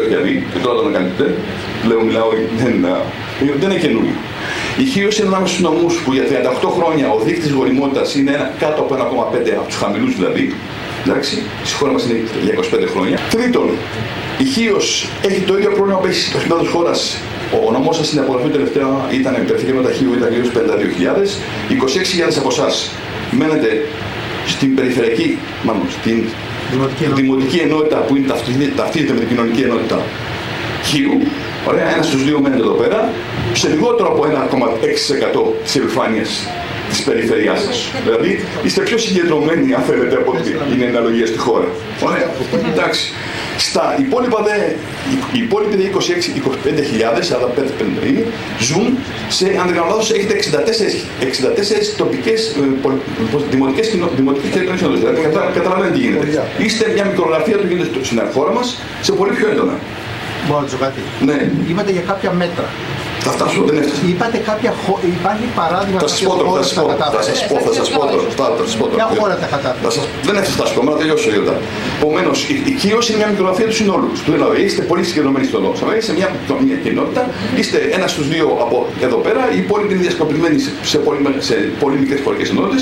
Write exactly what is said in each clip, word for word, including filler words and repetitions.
έχετε δει και τώρα το ανακαλύπτετε. Λέω, μιλάω, δεν, δεν είναι καινούριο. Η Χίος είναι ανάμεσα στους νομούς που για τριάντα οκτώ χρόνια ο δείκτης γονιμότητας είναι ένα, κάτω από ένα κόμμα πέντε από τους χαμηλούς δηλαδή. Εντάξει, στη χώρα μας είναι για είκοσι πέντε χρόνια. Τρίτον, η Χίος έχει το ίδιο πρόβλημα που έχει στο επίπεδο της χώρας. Ο νομός σας στην απογραφή τελευταία ήταν υπερφυγή με τα Χίου, ήταν γύρω στους πενήντα δύο χιλιάδες. είκοσι έξι χιλιάδες από εσάς μένετε στην περιφερειακή, μάλλον στην δημοτική, δημοτική ενότητα που είναι ταυτίζεται με την κοινωνική ενότητα Χίου. Ωραία, ένας στους δύο μένετε εδώ πέρα, σε λιγότερο από ένα κόμμα έξι τοις εκατό της επιφάνειας της περιφερειάς σας. Δηλαδή, είστε πιο συγκεντρωμένοι, αν θέλετε, από ότι είναι η αναλογία στη χώρα. Ωραία, εντάξει. Στα υπόλοιπα δε, οι υπόλοιποι δε είκοσι έξι με είκοσι πέντε χιλιάδες, σαράντα πέντε πενήντα, ζουν σε, αν δεν κάνω λάθος, έχετε εξήντα τέσσερις τοπικές, δημοτικές κοινωνικές ενότητες. Δηλαδή, καταλαβαίνετε τι γίνεται. Είστε μια μικρογραφία που γίνεται στην χώρα μας σε πολύ πιο έντονα. Μπορώ να ρωτήσω κάτι. Ναι. Είπατε για κάποια μέτρα. Θα φτάσω, δεν έφτασα. Είπατε κάποια χώρα, υπάρχει παράδειγμα. Θα σας πω τώρα, θα σας πω, θα σας πω, θα σας πω τώρα. Ποια χώρα τα κατάφερε? Δεν έφτασα, θα σας πω, να τελειώσω η ώρα. Επομένως, η Χίος είναι μια μικρογραφία του συνόλου. Του δηλαδή, είστε πολύ συγκεντρωμένοι στον λόγο. Είστε μια, μια κοινότητα, είστε ένας στους δύο από εδώ πέρα, οι υπόλοιποι είναι διασκοπημένοι σε πολύ, σε πολύ μικρές χωρικές ενότητες.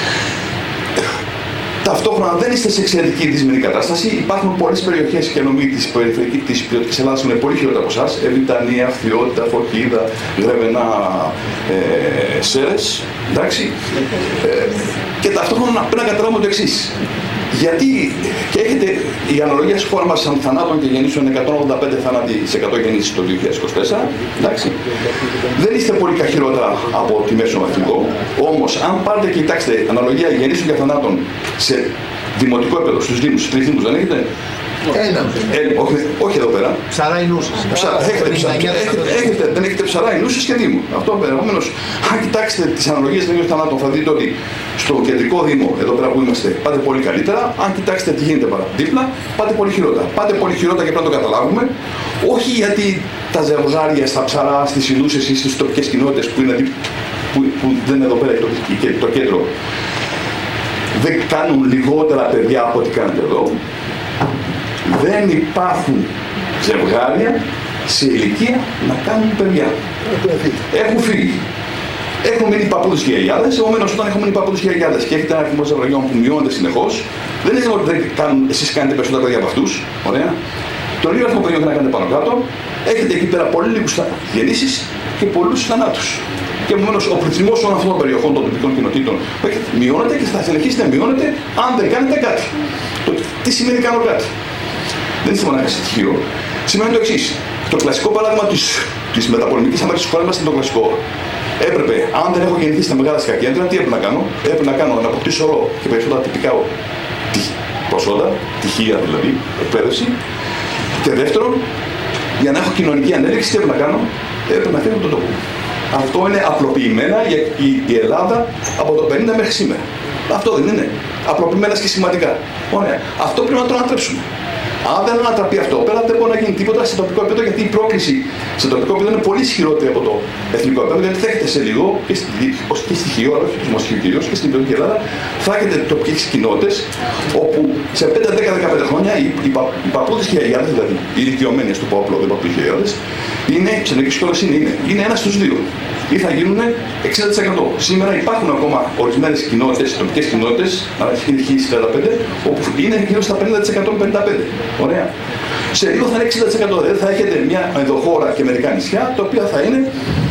Ταυτόχρονα δεν είστε σε εξαιρετική δυσμενή κατάσταση. Υπάρχουν πολλές περιοχές και νομοί της περιφερειακής της ποιοτικής Ελλάδας που είναι πολύ χειρότερα από εσάς. Ευητανία, Φθιότητα, Φωκίδα, Γρεβενά, ε, Σέρες. Εντάξει. Ε, και ταυτόχρονα πρέπει να καταλάβουμε το εξής. Γιατί και έχετε η αναλογία στη χώρα μας σαν θανάτων και γεννήσεων εκατόν ογδόντα πέντε θάνατοι σε εκατό γεννήσεις το δύο χιλιάδες είκοσι τέσσερα. Εντάξει. Δεν είστε πολύ χειρότερα από τη μέσο εθνικό. Όμως, αν πάρετε και κοιτάξετε αναλογία γεννήσεων και θανάτων σε δημοτικό επίπεδο, στους Δήμους, στους τρεις Δήμους, δεν έχετε? Ένα. Ε, όχι, όχι εδώ πέρα. Ψαρά η νούσες. Έχετε, έχετε, έχετε, δεν έχετε ψαρά η νούσες και Δήμου. Αυτό επομένως, αν κοιτάξετε τις αναλογίες γεννήσεων και θανάτων, θα δείτε ότι στο κεντρικό Δήμο, εδώ πέρα που είμαστε, πάτε πολύ καλύτερα. Αν κοιτάξετε τι γίνεται παρά δίπλα, πάτε πολύ χειρότερα. Πάτε πολύ χειρότερα και πρέπει να το καταλάβουμε. Όχι γιατί τα ζευγάρια στα ψαρά, στις Ιλούσες ή στις τοπικές κοινότητες που, είναι, που, που δεν είναι εδώ πέρα το, το κέντρο, δεν κάνουν λιγότερα παιδιά από ό,τι κάνετε εδώ. Δεν υπάρχουν ζευγάρια σε ηλικία να κάνουν παιδιά. Έχουν φύγει. Έχουν μείνει παππούδες και γιαγιάδες. Επομένως, όταν έχουν μείνει παππούδες και γιαγιάδες και έχετε ένα αριθμό ζευγαριών που μειώνεται συνεχώς, δεν είναι ότι δεν κάνουν, εσείς κάνετε περισσότερα παιδιά από αυτούς. Ωραία. Τον ίδιο αριθμό παιδιών να κάνετε πάνω κάτω, έχετε εκεί πέρα πολύ λίγους γεννήσεις και πολλούς θανάτους. Και επομένως, ο πληθυσμός όλων αυτών των περιοχών των τοπικών κοινοτήτων μειώνεται και θα συνεχίσει να μειώνεται αν δεν κάνετε κάτι. Το, τι σημαίνει κάνω κάτι? Δεν είναι μονάχα στοιχείο. Σημαίνει το εξής. Το κλασικό παράδειγμα της, της μεταπολεμικής αμάρτησης της χώρας μας είναι το κλασικό. Έπρεπε, αν δεν έχω γεννηθεί στα μεγάλα αστικά κέντρα, τι έπρεπε να κάνω? Έπρεπε να κάνω να αποκτήσω όλο και περισσότερα τυπικά προσόντα, τυχεία δηλαδή, εκπαίδευση. Και δεύτερον, για να έχω κοινωνική ανέλυξη, τι έπρεπε να κάνω? Έπρεπε να φύγω από τον τόπο. Αυτό είναι απλοποιημένα η, η, η Ελλάδα από το πενήντα μέχρι σήμερα. Αυτό δεν είναι? Απλοποιημένα και σημαντικά. Ωραία. Αυτό πρέπει να το ανατρέψουμε. Αν δεν ανατραπεί αυτό, πέρα δεν μπορεί να γίνει τίποτα σε τοπικό επίπεδο, γιατί η πρόκληση σε τοπικό επίπεδο είναι πολύ ισχυρότερη από το εθνικό επίπεδο. Γιατί θα έχετε σε λίγο και στη, και στη Χίο, αλλά όχι στο Δημοσίου κυρίως, και στην Υπηρετική Ελλάδα, θα έχετε τοπικές κοινότητες όπου σε πέντε, δέκα, δεκαπέντε χρόνια οι, οι, οι παππούδες και οι γιαγιάδες, δηλαδή οι ηλικιωμένοι στο πω απλό, δεν παππούδες και οι γιαγιάδες, είναι, σε νεκρές χώρες είναι, είναι, είναι ένα στους δύο. Ή θα γίνουν εξήντα τοις εκατό. Σήμερα υπάρχουν ακόμα ορισμένες κοινότητες, τοπικές κοινότητες, αλλά έχει χίλια τριάντα πέντε, όπου είναι γύρω στα πενήντα τοις εκατό με πενήντα πέντε. Ωραία. Σε λίγο θα είναι εξήντα τοις εκατό. Δηλαδή θα έχετε μια ενδοχώρα και μερικά νησιά, τα οποία θα είναι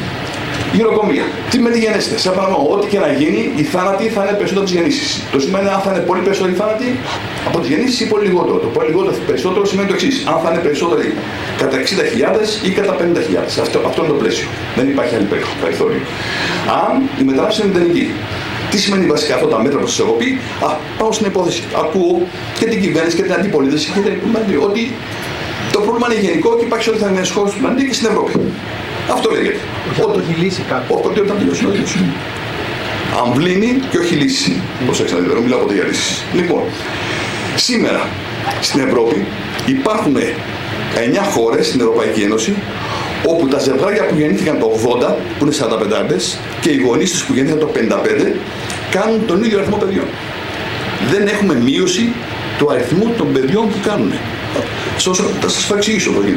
γυροκομεία. Τι με τη γενέστε? Σε παρανομώ, ό,τι και να γίνει, οι θάνατοι θα είναι περισσότερο από τις γεννήσεις. Το σημαίνει αν θα είναι πολύ περισσότεροι θάνατοι από τις γεννήσεις ή πολύ λιγότερο. Το πολύ λιγότερο περισσότερο σημαίνει το εξής. Αν θα είναι περισσότεροι κατά εξήντα χιλιάδες ή κατά πενήντα χιλιάδες. Αυτό, αυτό είναι το πλαίσιο. Δεν υπάρχει άλλη περιθώριο. Αν η μετανάστευση είναι μηδενική. Τι σημαίνει βασικά αυτά τα μέτρα που σας έχω πει? Α, πάω στην υπόθεση. Ακούω και την κυβέρνηση και την αντιπολίτευση και την ότι το πρόβλημα είναι γενικό και υπάρχει σε όλες τις χώρες του πλανήτη και στην Ευρώπη. Αυτό λέγεται. Όταν το έχει λύσει κάποιο. Όποτε όταν τελειώσει να λύσει. Αμβλύνει και όχι λύση. Προσέξτε να δείτε, δεν μιλάω από για λύσεις. Λοιπόν, σήμερα στην Ευρώπη υπάρχουν εννιά χώρες στην Ευρωπαϊκή Ένωση όπου τα ζευγάρια που γεννήθηκαν το ογδόντα, που είναι σαράντα πέντε, και οι γονείς τους που γεννήθηκαν το πενήντα πέντε, κάνουν τον ίδιο αριθμό παιδιών. Δεν έχουμε μείωση του αριθμού των παιδιών που κάνουν. Θα σας το εξηγήσω το γίνεται.